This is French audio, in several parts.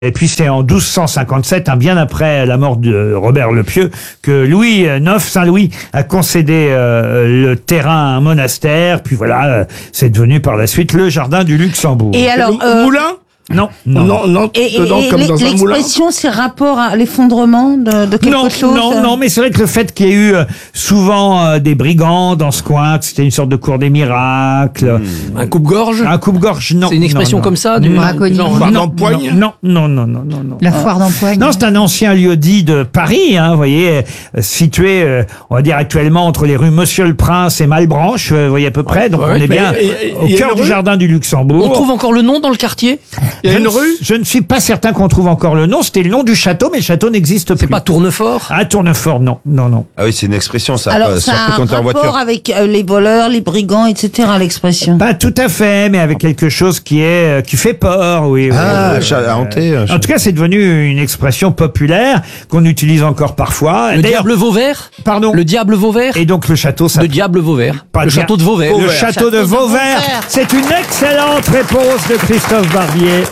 Et puis c'est en 1257, bien après la mort de Robert le Pieux, que Louis IX, Saint Louis, a concédé le terrain à un monastère. Puis voilà, c'est devenu par la suite le jardin du Luxembourg. Et alors, Moulin? Non. Comme dans un moulin. l'expression, c'est rapport à l'effondrement de quelque chose. Non, mais c'est vrai que le fait qu'il y ait eu souvent des brigands dans ce coin, que c'était une sorte de cour des miracles. Un coupe-gorge? Un coupe-gorge, non. C'est une expression non. comme ça, du Braconnier. genre, Foire Non, d'empoigne? non. La foire d'empoigne. Non, c'est un ancien lieu-dit de Paris, vous voyez, situé, on va dire actuellement entre les rues Monsieur le Prince et Malebranche, vous voyez à peu près. Donc Ouais, on est bien au il y a cœur une du rue jardin du Luxembourg. On trouve encore le nom dans le quartier? Il y a une rue? Je ne suis pas certain qu'on trouve encore le nom. C'était le nom du château, mais le château n'existe plus. C'est pas Tournefort? Ah, Tournefort, non. Ah oui, c'est une expression, ça. Alors, ça a surtout un quand t'es en rapport voiture. avec les voleurs, les brigands, etc., l'expression. Pas tout à fait, mais avec quelque chose qui fait peur, oui. Ah, oui. chat hanté. En tout cas, c'est devenu une expression populaire qu'on utilise encore parfois. Le D'ailleurs, diable Vauvert? pardon. Le diable Vauvert? Et donc le château, ça. Le diable Vauvert. Pas Le bien. château de Vauvert. Le château de Vauvert. C'est une excellente réponse de Christophe Barbier.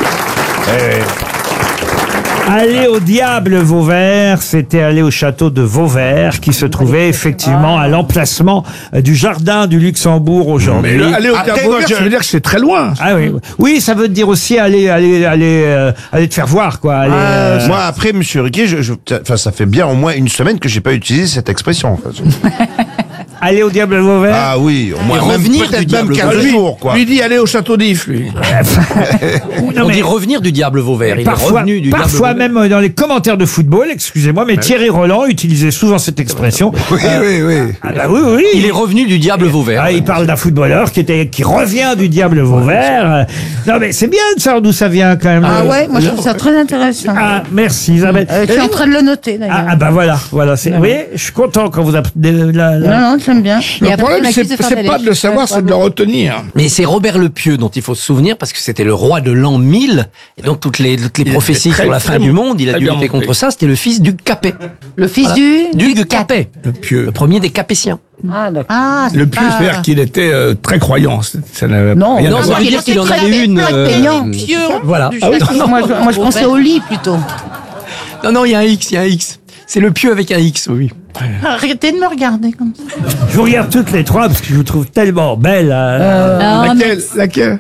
Aller au diable Vauvert, c'était aller au château de Vauvert, qui se trouvait effectivement à l'emplacement du jardin du Luxembourg aujourd'hui. Mais aller au Après, Diable moi, Vauvert, ça veut dire que c'est très loin. Ah oui, oui, ça veut dire aussi aller te faire voir, quoi. Aller, Moi, après, monsieur Riquet, enfin, ça fait bien au moins une semaine que j'ai pas utilisé cette expression. aller au diable Vauvert. Ah oui, au moins. Et Même revenir peut-être du même diable 15 Lui, jours, quoi. lui dit aller au château d'If, lui. Non, On mais dit revenir du diable Vauvert. Il est revenu du diable parfois Vauvert. même dans les commentaires de football, excusez-moi, mais Thierry Roland utilisait souvent cette expression. Oui. Ah bah oui. Il est revenu du diable Vauvert. Ah, il parle d'un footballeur qui revient du diable Vauvert. Non mais c'est bien de savoir d'où ça vient quand même. Ah ouais, moi je trouve ça très intéressant. Ah, merci Isabelle. Je suis en train de le noter d'ailleurs. Ah bah voilà. Vous voyez, je suis content quand vous appelez Non, j'aime bien. Le problème, c'est pas de le savoir, c'est de le retenir. Mais c'est Robert le Pieux dont il faut se souvenir parce que c'était le roi de l'an 1000 et donc toutes les prophéties très, sur la très fin bon. du monde, il a Très dû bien lutter monté. contre ça. C'était le fils du Capet, Le fils du Capet, Le Pieux. le premier des Capétiens. Ah, d'accord. Ah, Le Pieux, c'est-à-dire qu'il était très croyant. Ça n'avait Non, rien Non, à ça voir. veut dire qu'il en avait une. peignant. Voilà. Moi je pensais au lit plutôt. Non, il y a un X. C'est le Pieux avec un X, oui. Arrêtez de me regarder comme ça. Je vous regarde toutes les trois parce que je vous trouve tellement belle. Laquelle?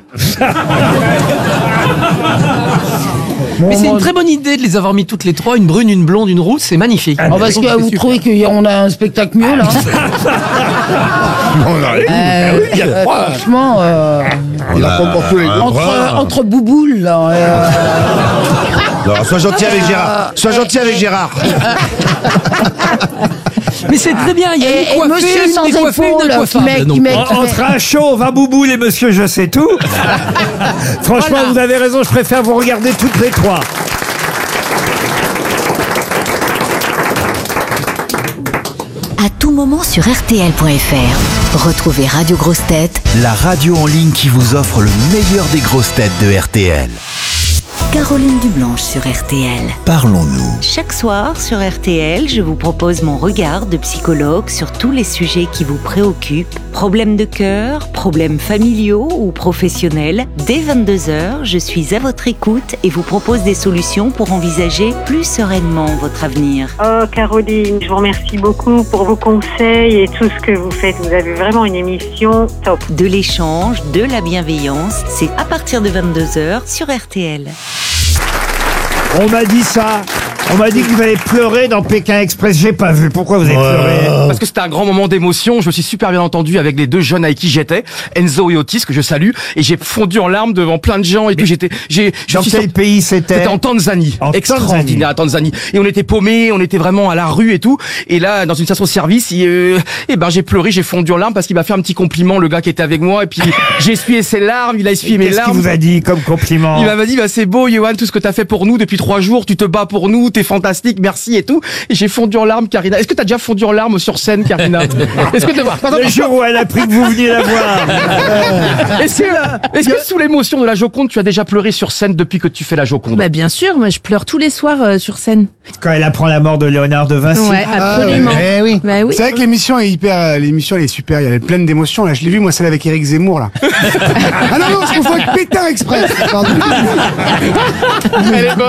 Mais c'est une très bonne idée de les avoir mis toutes les trois, une brune, une blonde, une rousse, c'est magnifique. Oh, parce que vous trouvez qu'on a un spectacle mieux là. On arrive. Il y a trois. Franchement, On a pas pour tous les deux. entre bouboules là. Non, sois gentil avec Gérard. Sois gentil avec Gérard. Mais c'est très bien, il y a Et une coiffée, monsieur une sans décoiffée, une épaules, décoiffable. qui donc. met- Entre un show, 20 bouboules et monsieur je sais tout. Franchement, vous avez raison, je préfère vous regarder toutes les trois. À tout moment sur RTL.fr. Retrouvez Radio Grosses Têtes, La radio en ligne qui vous offre le meilleur des grosses têtes de RTL. Caroline Dublanche sur RTL. Parlons-nous. Chaque soir sur RTL, je vous propose mon regard de psychologue sur tous les sujets qui vous préoccupent. Problèmes de cœur, problèmes familiaux ou professionnels. Dès 22h, je suis à votre écoute et vous propose des solutions pour envisager plus sereinement votre avenir. Oh Caroline, je vous remercie beaucoup pour vos conseils et tout ce que vous faites. Vous avez vraiment une émission top. De l'échange, de la bienveillance, c'est à partir de 22h sur RTL. On m'a dit ça. On m'a dit que vous avez pleuré dans Pékin Express. J'ai pas vu. Pourquoi vous avez pleuré? Parce que c'était un grand moment d'émotion. Je me suis super bien entendu avec les deux jeunes avec qui j'étais, Enzo et Otis, que je salue, et j'ai fondu en larmes devant plein de gens et tout. Dans quel pays c'était? C'était en Tanzanie. En Extraordinaire, à Tanzanie. Et on était paumés, on était vraiment à la rue et tout. Et là, dans une station-service, j'ai pleuré, j'ai fondu en larmes parce qu'il m'a fait un petit compliment, le gars qui était avec moi. Et puis, j'ai essuyé ses larmes, il a essuyé mes Qu'est-ce larmes. qu'il vous a dit comme compliment? Il m'a dit, c'est beau, Johan, tout ce que t'as fait pour nous depuis 3 jours, tu te bats pour nous, t'es fantastique, merci et tout. Et j'ai fondu en larmes, Karina. Est-ce que t'as déjà fondu en larmes sur scène, Karina? Est-ce que Le jour où elle a appris que vous veniez la voir. Est-ce que sous l'émotion de la Joconde, tu as déjà pleuré sur scène depuis que tu fais la Joconde? Bah bien sûr, moi je pleure tous les soirs sur scène. Quand elle apprend la mort de Léonard de Vinci. Ouais, absolument. Oui. Bah oui. C'est vrai que l'émission est l'émission elle est super, elle est pleine d'émotions. Là, je l'ai vu, moi, celle avec Éric Zemmour, là. Ah non, je confonds avec Pétain Express. Pardon. Elle est bonne.